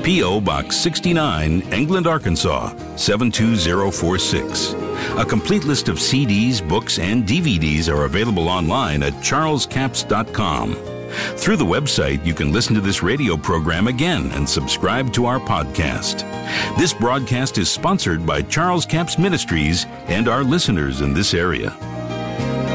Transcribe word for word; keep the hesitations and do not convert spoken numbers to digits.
P O. Box sixty-nine, England, Arkansas, seven two zero four six. A complete list of C Ds, books, and D V Ds are available online at charles capps dot com. Through the website, you can listen to this radio program again and subscribe to our podcast. This broadcast is sponsored by Charles Capps Ministries and our listeners in this area.